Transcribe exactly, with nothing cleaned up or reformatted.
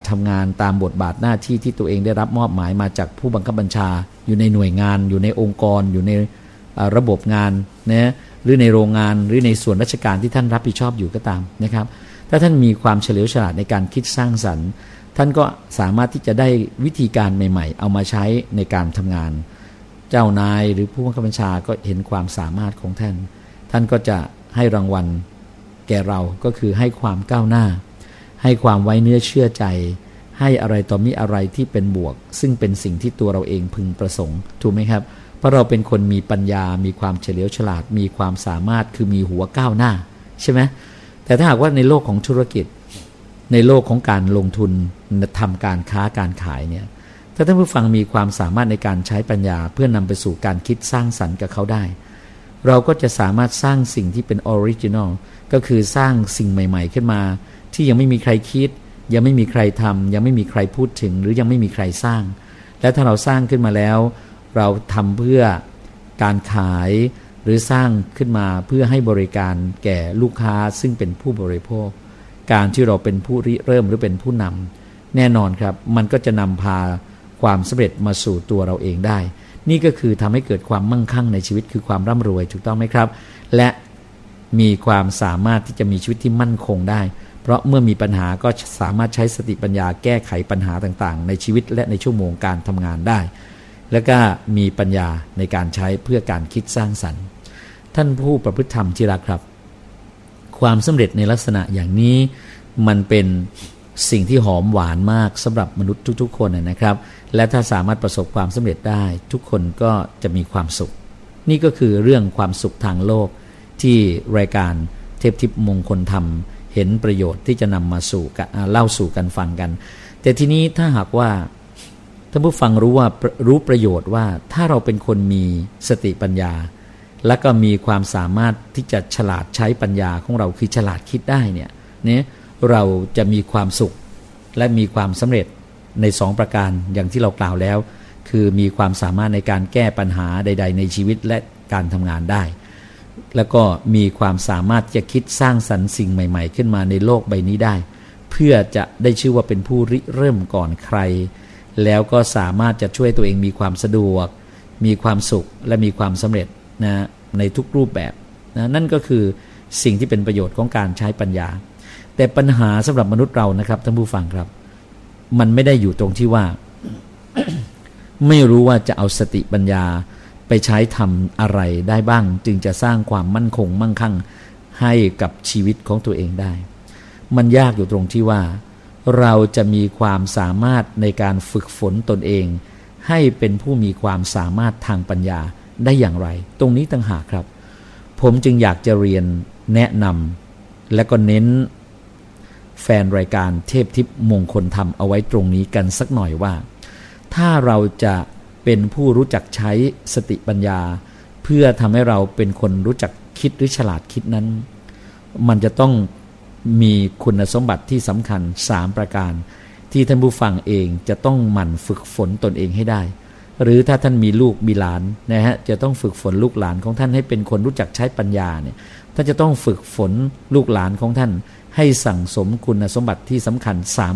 ทำงานตามบทบาทหน้าที่ที่ตัวเองได้รับมอบหมายมาจากผู้บังคับบัญชาอยู่ในหน่วยงานอยู่ในองค์กรอยู่ในระบบงานนะหรือในโรงงานหรือในส่วนราชการที่ท่านรับผิดชอบอยู่ก็ตามนะครับถ้าท่านมีความเฉลียวฉลาดในการคิดสร้างสรรค์ท่านก็สามารถที่จะได้วิธีการใหม่ๆเอามาใช้ในการทำงานเจ้านายหรือผู้บังคับบัญชาก็เห็นความสามารถของท่านท่านก็จะให้รางวัลแก่เราก็คือให้ความก้าวหน้าให้ความไว้เนื้อเชื่อใจให้อะไรต่อมีอะไรที่เป็นบวกซึ่งเป็นสิ่งที่ตัวเราเองพึงประสงค์ถูกไหมครับเพราะเราเป็นคนมีปัญญามีความเฉลียวฉลาดมีความสามารถคือมีหัวก้าวหน้าใช่ไหมแต่ถ้าหากว่าในโลกของธุรกิจในโลกของการลงทุนทำการค้าการขายเนี่ยถ้าท่านผู้ฟังมีความสามารถในการใช้ปัญญาเพื่อนำไปสู่การคิดสร้างสรรค์กับเขาได้เราก็จะสามารถสร้างสิ่งที่เป็นออริจินอลก็คือสร้างสิ่งใหม่ๆขึ้นมาที่ยังไม่มีใครคิดยังไม่มีใครทำยังไม่มีใครพูดถึงหรือยังไม่มีใครสร้างและถ้าเราสร้างขึ้นมาแล้วเราทำเพื่อการขายหรือสร้างขึ้นมาเพื่อให้บริการแก่ลูกค้าซึ่งเป็นผู้บริโภคการที่เราเป็นผู้ริเริ่มหรือเป็นผู้นำแน่นอนครับมันก็จะนำพาความสำเร็จมาสู่ตัวเราเองได้นี่ก็คือทำให้เกิดความมั่งคั่งในชีวิตคือความร่ำรวยถูกต้องไหมครับและมีความสามารถที่จะมีชีวิตที่มั่นคงได้เพราะเมื่อมีปัญหาก็สามารถใช้สติปัญญาแก้ไขปัญหาต่างๆในชีวิตและในชั่วโมงการทำงานได้แล้วก็มีปัญญาในการใช้เพื่อการคิดสร้างสรรค์ท่านผู้ประพฤติธรรมที่รักครับความสำเร็จในลักษณะอย่างนี้มันเป็นสิ่งที่หอมหวานมากสำหรับมนุษย์ทุกๆคนนะครับและถ้าสามารถประสบความสำเร็จได้ทุกคนก็จะมีความสุขนี่ก็คือเรื่องความสุขทางโลกที่รายการเทพทิพย์มงคลธรรมเห็นประโยชน์ที่จะนำมาสู่เล่าสู่กันฟังกันแต่ทีนี้ถ้าหากว่าท่านผู้ฟังรู้ว่ารู้ประโยชน์ว่าถ้าเราเป็นคนมีสติปัญญาและก็มีความสามารถที่จะฉลาดใช้ปัญญาของเราคือฉลาดคิดได้เนี่ยเนี่ยเราจะมีความสุขและมีความสำเร็จในสองประการอย่างที่เรากล่าวแล้วคือมีความสามารถในการแก้ปัญหาใดๆในชีวิตและการทำงานได้แล้วก็มีความสามารถจะคิดสร้างสรรค์สิ่งใหม่ๆขึ้นมาในโลกใบนี้ได้เพื่อจะได้ชื่อว่าเป็นผู้ริเริ่มก่อนใครแล้วก็สามารถจะช่วยตัวเองมีความสะดวกมีความสุขและมีความสำเร็จนะในทุกรูปแบบนะนั่นก็คือสิ่งที่เป็นประโยชน์ของการใช้ปัญญาแต่ปัญหาสำหรับมนุษย์เรานะครับท่านผู้ฟังครับมันไม่ได้อยู่ตรงที่ว่า ไม่รู้ว่าจะเอาสติปัญญาไปใช้ทำอะไรได้บ้างจึงจะสร้างความมั่นคงมั่งคั่งให้กับชีวิตของตัวเองได้มันยากอยู่ตรงที่ว่าเราจะมีความสามารถในการฝึกฝนตนเองให้เป็นผู้มีความสามารถทางปัญญาได้อย่างไรตรงนี้ต่างหากครับผมจึงอยากจะเรียนแนะนำและก็เน้นแฟนรายการเทพทิพย์มงคลธรรมเอาไว้ตรงนี้กันสักหน่อยว่าถ้าเราจะเป็นผู้รู้จักใช้สติปัญญาเพื่อทำให้เราเป็นคนรู้จักคิดหรือฉลาดคิดนั้นมันจะต้องมีคุณสมบัติที่สำคัญสามประการที่ท่านผู้ฟังเองจะต้องหมั่นฝึกฝนตนเองให้ได้หรือถ้าท่านมีลูกมีหลานนะฮะจะต้องฝึกฝนลูกหลานของท่านให้เป็นคนรู้จักใช้ปัญญาเนี่ยท่านจะต้องฝึกฝนลูกหลานของท่านให้สั่งสมคุณสมบัติที่สำคัญสาม